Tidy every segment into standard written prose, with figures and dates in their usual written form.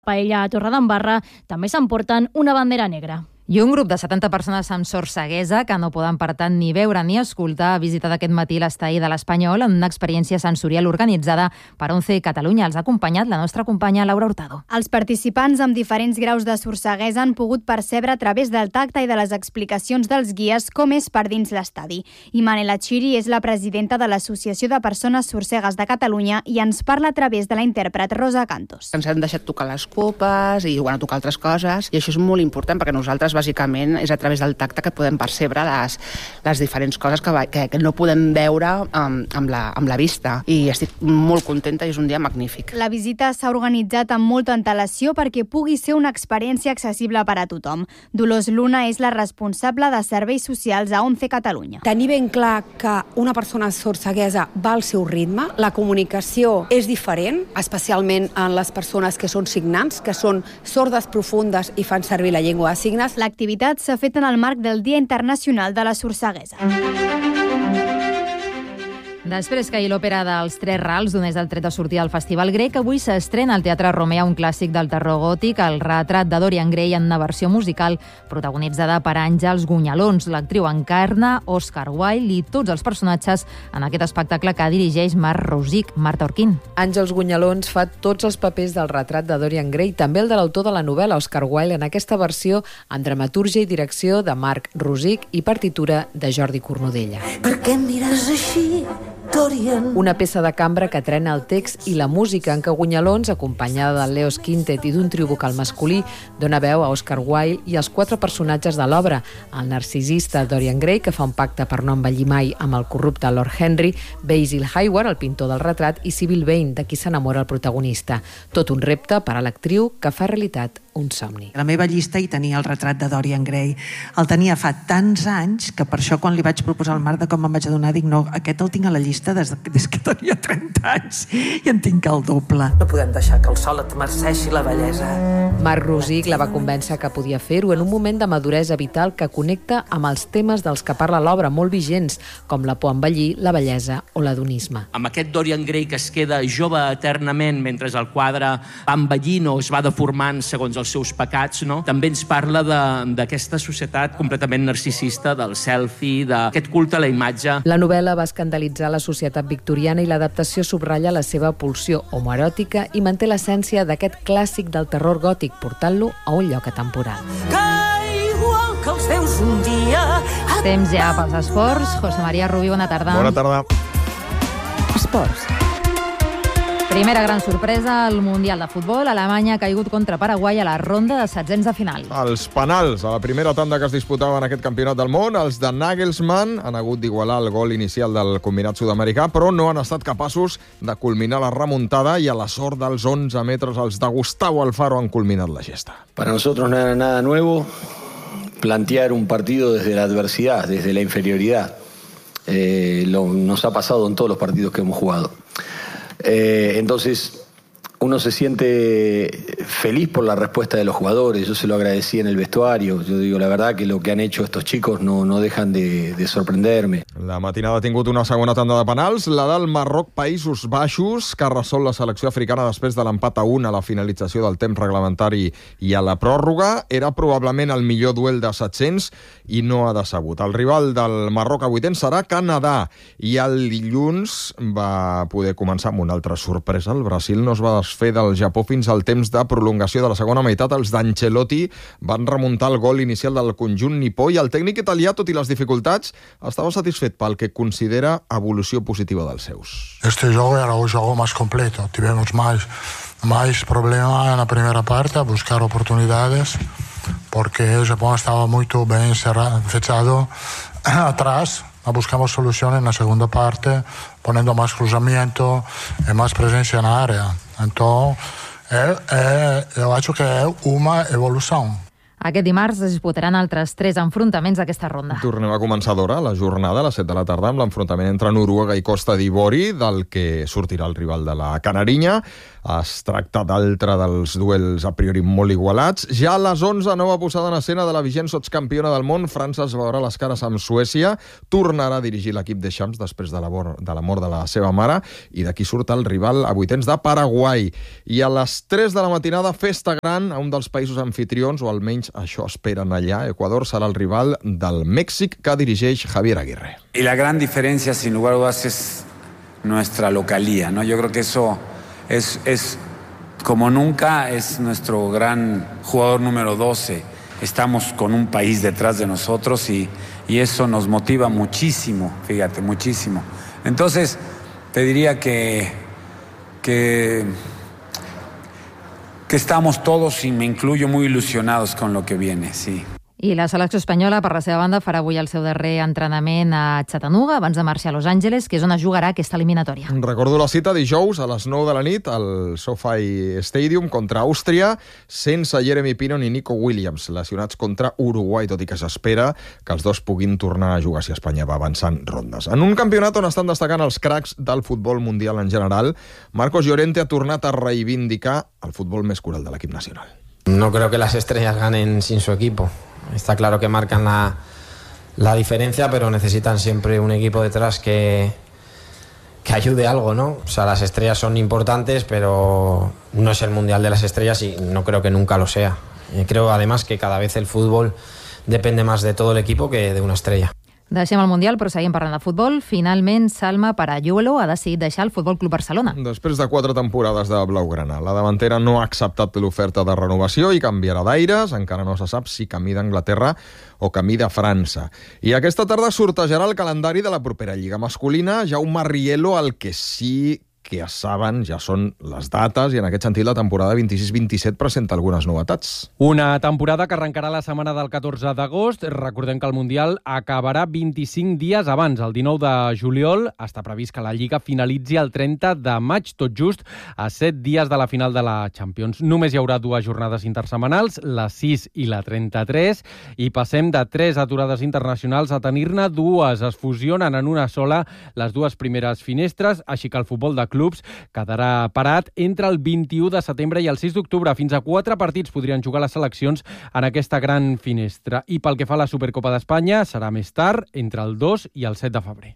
paella a Torredembarra també s'emporten una bandera negra. I un grup de 70 persones amb sordceguesa que no poden, per tant, ni veure ni escoltar ha visitat aquest matí l'estadi de l'Espanyol en una experiència sensorial organitzada per ONCE Catalunya. Els ha acompanyat la nostra companya Laura Hurtado. Els participants amb diferents graus de sordceguesa han pogut percebre a través del tacte i de les explicacions dels guies com és per dins l'estadi. I Manela Chiri és la presidenta de l'Associació de Persones Sordcegues de Catalunya i ens parla a través de la intèrpret Rosa Cantos. Ens han deixat tocar les copes i tocar altres coses, i això és molt important perquè nosaltres bàsicament és a través del tacte que podem percebre les diferents coses que no podem veure amb la vista, i estic molt contenta i és un dia magnífic. La visita s'ha organitzat amb molta antelació perquè pugui ser una experiència accessible per a tothom. Dolors Luna és la responsable de Serveis Socials a ONCE Catalunya. Tenir ben clar que una persona sordceguesa va al seu ritme, la comunicació és diferent, especialment en les persones que són signants, que són sordes profundes i fan servir la llengua de signes. L'activitat s'ha fet en el marc del Dia Internacional de la Sordceguesa. Després que l'òpera dels Tres Rals donés el tret de sortida al Festival Grec, avui s'estrena al Teatre Romea un clàssic del terror gòtic, El retrat de Dorian Gray, en una versió musical protagonitzada per Àngels Gunyalons. L'actriu encarna Oscar Wilde i tots els personatges en aquest espectacle que dirigeix Marc Rosic. Marta Orquín. Àngels Gunyalons fa tots els papers del retrat de Dorian Gray, també el de l'autor de la novel·la, Oscar Wilde, en aquesta versió en dramatúrgia i direcció de Marc Rosic i partitura de Jordi Cornudella. Per què em mires així, Dorian? Una peça de cambra que trena el text i la música en què Gunyalons, acompanyada del Leos Quintet i d'un trio vocal masculí, dona veu a Oscar Wilde i als 4 personatges de l'obra: el narcisista Dorian Gray, que fa un pacte per no envellir mai amb el corrupte Lord Henry, Basil Hayward, el pintor del retrat, i Sybil Vane, de qui s'enamora el protagonista. Tot un repte per a l'actriu que fa realitat un somni. La meva llista hi tenia el retrat de Dorian Gray. El tenia fa tants anys que per això quan li vaig proposar al Marc de com em vaig adonar, dic, no, aquest el tinc a la llista des que tenia 30 anys i en tinc el doble. No podem deixar que el sol et marceixi la bellesa. Marc Rosic la va convèncer que podia fer-ho en un moment de maduresa vital que connecta amb els temes dels que parla l'obra, molt vigents, com la por a envellir, la bellesa o l'adonisme. Amb aquest Dorian Gray que es queda jove eternament mentre el quadre va envellint o es va deformant segons els seus pecats, no? També ens parla d'aquesta societat completament narcisista, del selfie, d'aquest culte a la imatge. La novel·la va escandalitzar la societat victoriana i l'adaptació subratlla la seva pulsió homoeròtica i manté l'essència d'aquest clàssic del terror gòtic, portant-lo a un lloc atemporal. Que igual que els veus un dia... Temps ja pels esports. José María Rubí, bona tarda. Bona tarda. Esports. Primera gran sorpresa al Mundial de Futbol. Alemanya ha caigut contra Paraguai a la ronda de setzents de final. Els penals a la primera tanda que es disputava en aquest campionat del món, els de Nagelsmann han hagut d'igualar el gol inicial del combinat sud-americà, però no han estat capaços de culminar la remuntada i a la sort dels 11 metres els de Gustavo Alfaro han culminat la gesta. Para nosotros no era nada nuevo plantear un partido desde la adversidad, desde la inferioridad. Nos ha pasado en todos los partidos que hemos jugado. Entonces uno se siente feliz por la respuesta de los jugadores. Yo se lo agradecí en el vestuario. Yo digo, la verdad que lo que han hecho estos chicos no dejan de sorprenderme. La matinada ha tingut una segona tanda de penals, la del Marroc-Països Baixos, que resol la selecció africana després de l'empat a 1 a la finalització del temps reglamentari i a la pròrroga. Era probablement el millor duel de 700 i no ha decebut. El rival del Marroc a vuitens serà Canadà i el dilluns va poder començar amb una altra sorpresa. El Brasil no es va desfer del Japó fins al temps de prolongació de la segona meitat. Els d'Ancelotti van remuntar el gol inicial del conjunt nipó i el tècnic italià, tot i les dificultats, estava satisfet pel que considera evolució positiva dels seus. Este jogo era un jogo más completo. Tivemos más problemas en la primera parte a buscar oportunidades porque el Japón estaba muy bien fechado atrás. Buscamos soluciones en la segunda parte, poniendo más cruzamiento y más presencia en la área. Entonces, yo creo que es una evolución. Aquest dimarts es disputaran altres 3 enfrontaments d'aquesta ronda. Tornem a començar d'hora, la jornada, a les 7 de la tarda, amb l'enfrontament entre Noruega i Costa d'Ivori, del que sortirà el rival de la Canarinya. Es tracta d'altre dels duels a priori molt igualats. Ja a les 11, nova posada en escena de la vigent sotscampiona del món. França es veurà les cares amb Suècia. Tornarà a dirigir l'equip de Champs després de la mort de la seva mare. I d'aquí surt el rival a vuitens de Paraguai. I a les 3 de la matinada, festa gran a un dels països anfitrions, o almenys això esperen allà. Ecuador serà el rival del Mèxic que dirigeix Javier Aguirre. Y la gran diferencia, sin lugar a dudas, es nuestra localía, ¿no? Yo creo que eso es como nunca, es nuestro gran jugador número 12. Estamos con un país detrás de nosotros y eso nos motiva muchísimo, fíjate, muchísimo. Entonces, te diría que estamos todos, y me incluyo, muy ilusionados con lo que viene, sí. I la selecció espanyola, per la seva banda, farà avui el seu darrer entrenament a Chattanooga, abans de marxar a Los Angeles, que és on es jugarà aquesta eliminatòria. Recordo la cita dijous a les 9 de la nit al SoFi Stadium contra Àustria, sense Jeremy Pino ni Nico Williams, lesionats contra Uruguai, tot i que s'espera que els dos puguin tornar a jugar si Espanya va avançant rondes. En un campionat on estan destacant els cracs del futbol mundial en general, Marcos Llorente ha tornat a reivindicar el futbol més cruel de l'equip nacional. No creo que las estrellas ganen sin su equipo. Está claro que marcan la diferencia, pero necesitan siempre un equipo detrás que ayude algo, ¿no? O sea, las estrellas son importantes, pero no es el mundial de las estrellas y no creo que nunca lo sea. Creo además que cada vez el fútbol depende más de todo el equipo que de una estrella. Deixem el Mundial, però seguim parlant de futbol. Finalment, Salma Parayuelo ha decidit deixar el Futbol Club Barcelona. Després de 4 temporades de blaugrana, la davantera no ha acceptat l'oferta de renovació i canviarà d'aires. Encara no se sap si camí d'Anglaterra o camí de França. I aquesta tarda sortejarà el calendari de la propera Lliga masculina. Jaume Riello, el que sí que es saben ja són les dates, i en aquest sentit la temporada 26-27 presenta algunes novetats. Una temporada que arrencarà la setmana del 14 d'agost. Recordem que el Mundial acabarà 25 dies abans, el 19 de juliol. Està previst que la Lliga finalitzi el 30 de maig, tot just a 7 dies de la final de la Champions. Només hi haurà 2 jornades intersetmanals, la 6 i la 33, i passem de 3 aturades internacionals a tenir-ne 2. Es fusionen en una sola les 2 primeres finestres, així que el futbol de clubs quedarà parat entre el 21 de setembre i el 6 d'octubre. Fins a 4 partits podrien jugar les seleccions en aquesta gran finestra. I pel que fa a la Supercopa d'Espanya, serà més tard, entre el 2 i el 7 de febrer.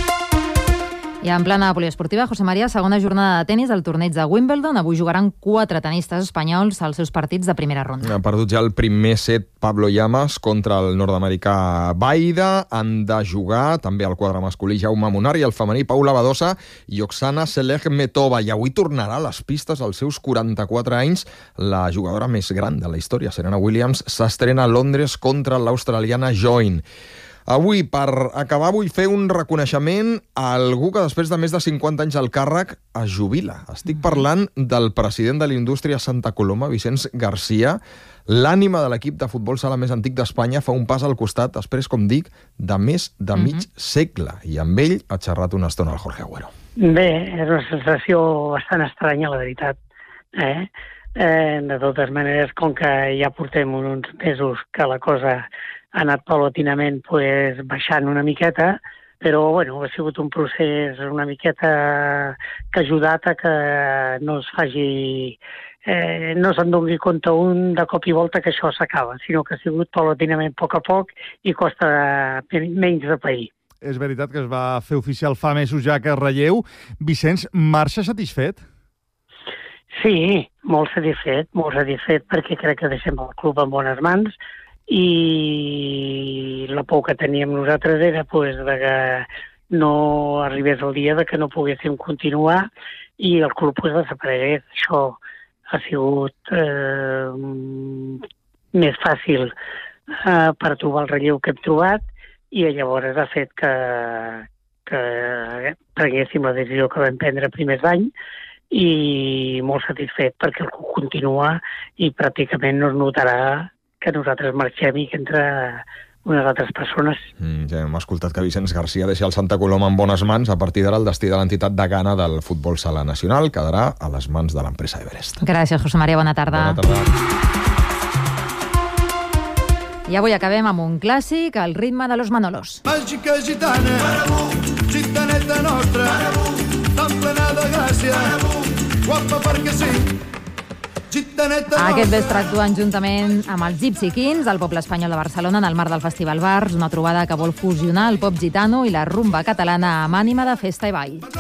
I en plana poliesportiva, José María, segona jornada de tenis del torneig de Wimbledon. Avui jugaran 4 tenistes espanyols als seus partits de primera ronda. Ha perdut ja el primer set Pablo Llamas contra el nord-americà Baida. Han de jugar també el quadre masculí Jaume Munar i el femení Paula Badosa i Oksana Selegmetova. I avui tornarà a les pistes als seus 44 anys la jugadora més gran de la història, Serena Williams, s'estrena a Londres contra l'australiana Join. Avui, per acabar, vull fer un reconeixement a algú que després de més de 50 anys al càrrec es jubila. Estic parlant del president de l'indústria Santa Coloma, Vicenç Garcia. L'ànima de l'equip de futbol sala més antic d'Espanya fa un pas al costat, després, com dic, de més de mig segle. I amb ell ha xerrat una estona el Jorge Agüero. Bé, és una sensació bastant estranya, la veritat. De totes maneres, com que ja portem uns mesos que la cosa ha anat paulatinament baixant una miqueta, però bueno, ha sigut un procés una miqueta que ha ajudat a que no es faci, no se'n doni compte un de cop i volta que això s'acaba, sinó que ha sigut paulatinament a poc i costa menys de pair. És veritat que es va fer oficial fa mesos ja que relleu. Vicenç, marxa satisfet? Sí, molt satisfet, perquè crec que deixem el club en bones mans, i la por que teníem nosaltres era de que no arribés el dia de que no poguéssim continuar i el club desaparegués. Això ha sigut més fàcil per trobar el relleu que hem trobat, i llavors ha fet que prenguéssim la decisió que vam prendre a primers d'any, i molt satisfet perquè el club continua i pràcticament no es notarà que nosaltres marxem i que entra unes altres persones. Ja hem escoltat que Vicenç Garcia deixa el Santa Coloma en bones mans. A partir d'ara el destí de l'entitat de Ghana del futbol sala nacional quedarà a les mans de l'empresa Everest. Gràcies, José María. Bona tarda. Bona tarda. I avui acabem amb un clàssic, el ritme de los Manolos. Màgica gitana, gitaneta nostra, tan plena de gràcia, guapa perquè sí. Aquest vespre actuen juntament amb els Gypsy Kings, del poble espanyol de Barcelona, en el marc del Festival Bars, una trobada que vol fusionar el pop gitano i la rumba catalana amb ànima de festa i ball.